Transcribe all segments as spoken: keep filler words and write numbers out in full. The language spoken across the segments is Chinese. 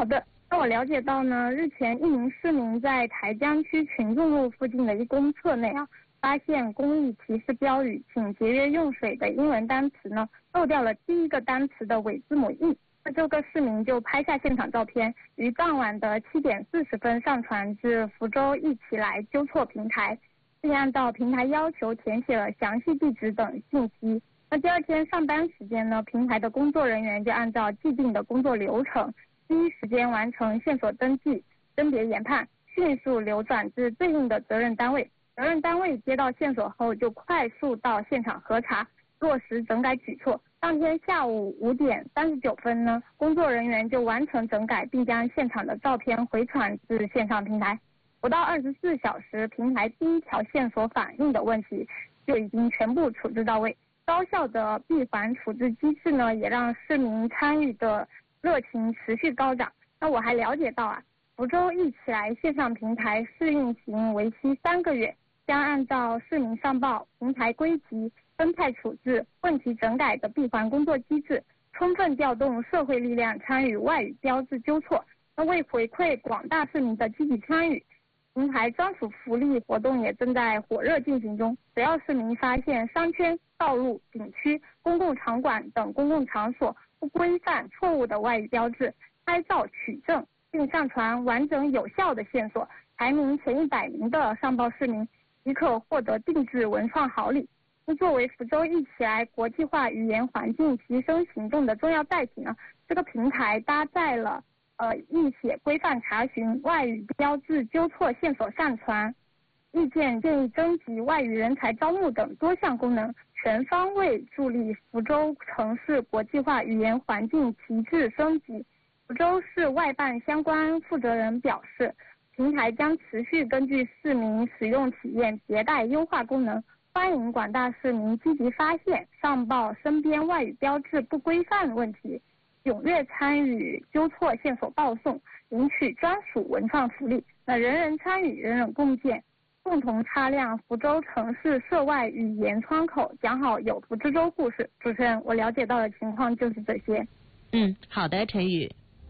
好的，那我了解到呢，日前一名市民在台江区群众路附近的一公厕内啊，发现公益提示标语“请节约用水”的英文单词呢，漏掉了第一个单词的尾字母 e。那这个市民就拍下现场照片，于当晚的七点四十分上传至福州一起来纠错平台，并按照平台要求填写了详细地址等信息。那第二天上班时间呢，平台的工作人员就按照既定的工作流程，第一时间完成线索登记、甄别研判，迅速流转至对应的责任单位。责任单位接到线索后，就快速到现场核查，落实整改举措。当天下午五点三十九分呢，工作人员就完成整改，并将现场的照片回传至线上平台。不到二十四小时，平台第一条线索反映的问题就已经全部处置到位。高效的闭环处置机制呢，也让市民参与的热情持续高涨。那我还了解到啊，福州一起来线上平台试运行为期三个月，将按照市民上报、平台归集、生态处置、问题整改的闭环工作机制，充分调动社会力量参与外语标志纠错。那为回馈广大市民的积极参与，平台专属福利活动也正在火热进行中。只要市民发现商圈、道路、景区、公共场馆等公共场所不规范错误的外语标志，拍照取证并上传完整有效的线索，排名前一百名的上报市民即可获得定制文创好礼。那作为福州一起来国际化语言环境提升行动的重要载体呢，这个平台搭载了呃译写规范查询、外语标志纠错线索上传、意见建议征集、外语人才招募等多项功能，全方位助力福州城市国际化语言环境提质升级。福州市外办相关负责人表示，平台将持续根据市民使用体验迭代优化功能，欢迎广大市民积极发现、上报身边外语标志不规范问题，踊跃参与纠错线索报送，领取专属文创福利。那人人参与，人人共建，共同擦亮福州城市涉外语言窗口，讲好有福之州故事。主持人，我了解到的情况就是这些。 嗯，好的，陈宇。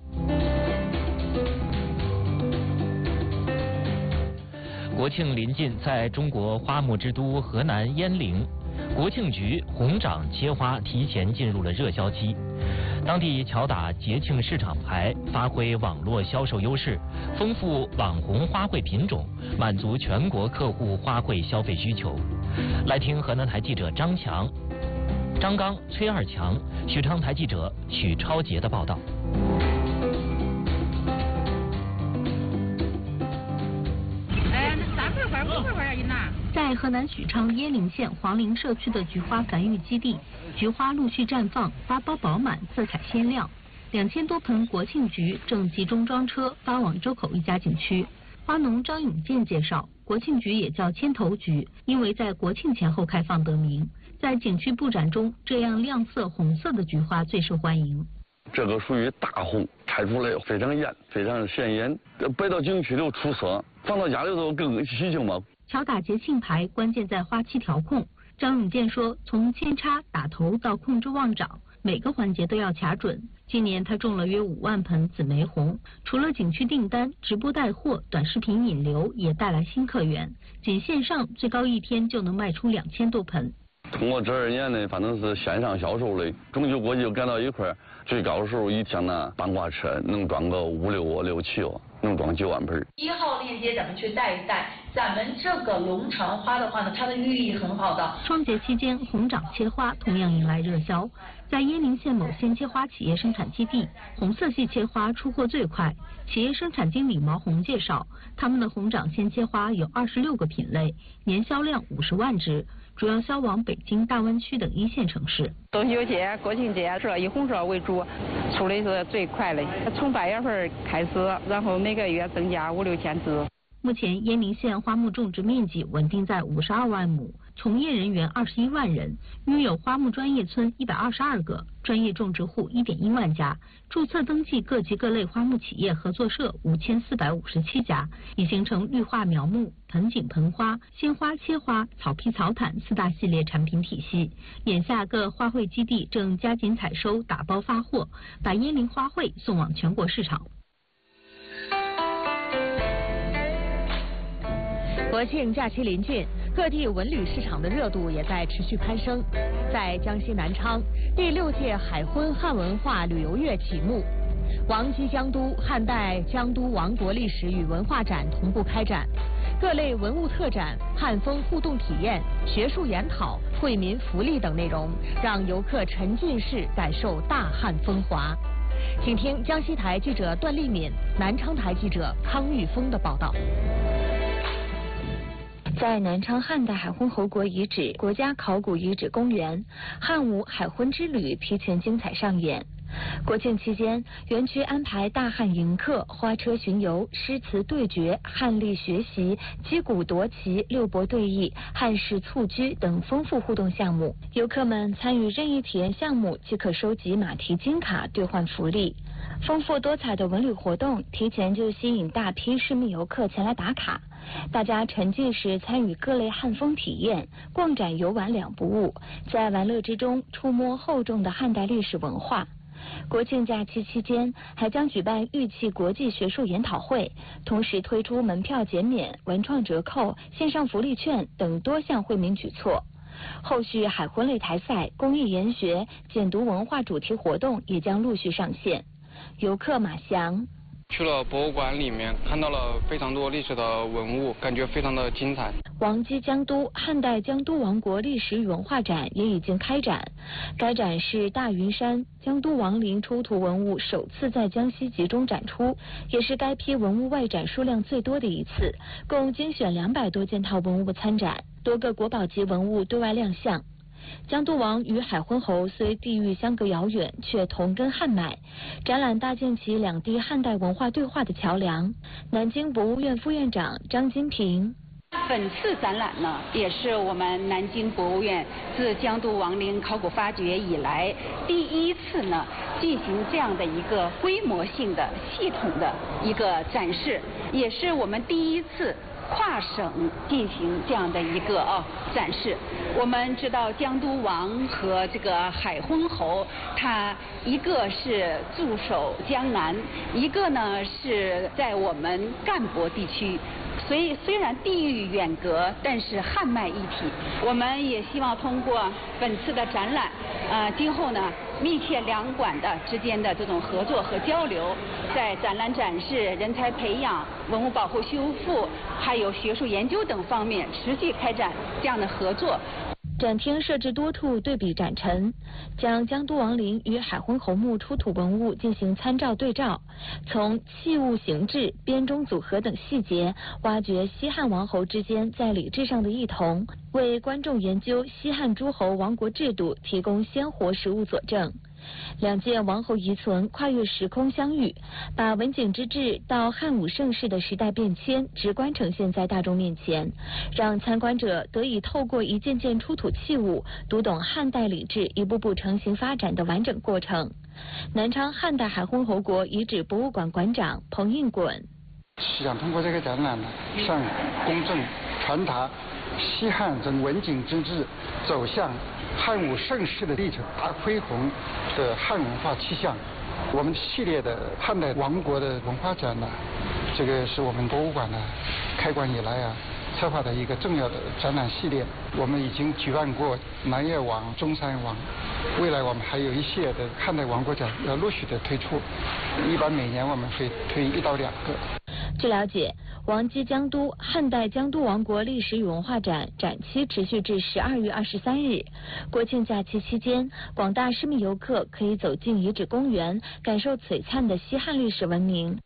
国庆临近，在中国花木之都河南鄢陵，国庆局红掌切花提前进入了热销期。当地巧打节庆市场牌，发挥网络销售优势，丰富网红花卉品种，满足全国客户花卉消费需求。来听河南台记者张强、张刚、崔二强、许昌台记者许超杰的报道。 在河南许昌鄢陵县黄陵社区的菊花繁育基地，菊花陆续绽放，发苞饱满，色彩鲜亮。两千多盆国庆菊正集中装车发往周口一家景区。花农张永健介绍，国庆菊也叫千头菊，因为在国庆前后开放得名。在景区布展中，这样亮色红色的菊花最受欢迎。 这个属于大红，开出来非常艳，非常显眼，摆到景区里出色，放到家里头更喜庆嘛。 巧打节庆牌关键在花期调控。张永健说，从扦插、打头到控制旺长，每个环节都要卡准。今年他种了约五万盆紫玫红，除了景区订单，直播带货、短视频引流也带来新客源。仅线上最高一天就能卖出两千多盆。 通过这二年呢，反正是线上销售的，中秋国际赶到一块儿，最高的时候一天呢，半挂车能装个五六个、六七个，能装九万盆。 一号链接咱们去带一带，咱们这个龙船花的话呢，它的寓意很好的。 双节期间，红掌切花同样迎来热销。在鄢陵县某鲜切花企业生产基地，红色系切花出货最快。企业生产经理毛红介绍，他们的红掌鲜切花有二十六个品类，年销量五十万只。主要销往北京、大湾区等一线城市。 中秋节、国庆节是以红色为主，出的是最快的。从八月份开始，然后每个月增加五六千只。 目前，鄢陵县花木种植面积稳定在五十二万亩，从业人员二十一万人，拥有花木专业村一百二十二个，专业种植户一点一万家，注册登记各级各类花木企业合作社五千四百五十七家，已形成绿化苗木、盆景盆花、鲜花切花、草皮草毯四大系列产品体系。眼下各花卉基地正加紧采收、打包发货，把鄢陵花卉送往全国市场。 国庆假期临近，各地文旅市场的热度也在持续攀升。在江西南昌，第六届海昏汉文化旅游月启幕，王姬江都汉代江都王国历史与文化展同步开展，各类文物特展、汉风互动体验、学术研讨、惠民福利等内容，让游客沉浸式感受大汉风华。请听江西台记者段丽敏、南昌台记者康玉峰的报道。 在南昌汉代海昏侯国遗址国家考古遗址公园，汉武海昏之旅提前精彩上演。国庆期间，园区安排大汉迎客、花车巡游、诗词对决、汉历学习、击鼓夺旗、六博对弈、汉式蹴鞠等丰富互动项目。游客们参与任意体验项目即可收集马蹄金卡兑换福利。丰富多彩的文旅活动提前就吸引大批市民游客前来打卡，大家沉浸式参与各类汉风体验，逛展游玩两不误，在玩乐之中触摸厚重的汉代历史文化。国庆假期期间，还将举办玉器国际学术研讨会，同时推出门票减免、文创折扣、线上福利券等多项惠民举措。后续海昏擂台赛、公益研学、简读文化主题活动也将陆续上线。游客马翔。 去了博物馆里面，看到了非常多历史的文物，感觉非常的精彩。 王姬江都汉代江都王国历史与文化展也已经开展，该展是大云山江都王陵出土文物首次在江西集中展出，也是该批文物外展数量最多的一次，共精选两百多件套文物参展，多个国宝级文物对外亮相。江都王与海昏侯虽地域相隔遥远，却同根汉脉。展览搭建起两地汉代文化对话的桥梁。南京博物院副院长张金平。 本次展览呢，也是我们南京博物院自江都王陵考古发掘以来第一次呢进行这样的一个规模性的、系统的一个展示，也是我们第一次跨省进行这样的一个啊展示。我们知道江都王和这个海昏侯，他一个是驻守江南，一个呢是在我们赣博地区。所以虽然地域远隔，但是汉脉一体。我们也希望通过本次的展览，呃，今后呢密切两馆的之间的这种合作和交流，在展览展示、人才培养、文物保护修复，还有学术研究等方面持续开展这样的合作。 展厅设置多处对比展陈，将江都王陵与海昏侯墓出土文物进行参照对照，从器物形制、编钟组合等细节挖掘西汉王侯之间在礼制上的异同，为观众研究西汉诸侯王国制度提供鲜活实物佐证。两届王侯遗存跨越时空相遇，把文景之治到汉武盛世的时代变迁直观呈现在大众面前，让参观者得以透过一件件出土器物，读懂汉代礼制一步步成型发展的完整过程。南昌汉代海昏侯国遗址博物馆馆长彭应滚： 想通过这个展览呢，向公众传达西汉从文景之治走向汉武盛世的历程，大恢宏的汉文化气象。我们系列的汉代王国的文化展呢，这个是我们博物馆呢开馆以来啊策划的一个重要的展览系列。我们已经举办过南越王、中山王，未来我们还有一系列的汉代王国展要陆续的推出，一般每年我们会推一到两个。 据了解，王姬江都汉代江都王国历史与文化展展期持续至十二月二十三日。国庆假期期间，广大市民游客可以走进遗址公园，感受璀璨的西汉历史文明。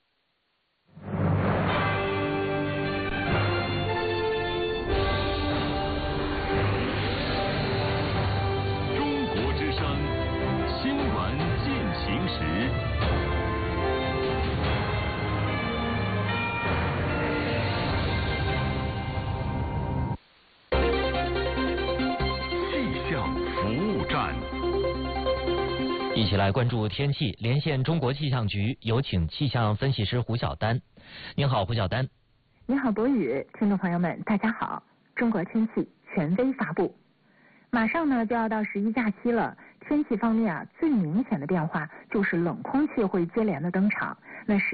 中国之声新闻进行时。 一起来关注天气，连线中国气象局，有请气象分析师胡晓丹。您好，胡晓丹。 您好，博宇，听众朋友们，大家好。中国天气权威发布，马上呢就要到十一假期了。天气方面啊，最明显的变化就是冷空气会接连的登场。那十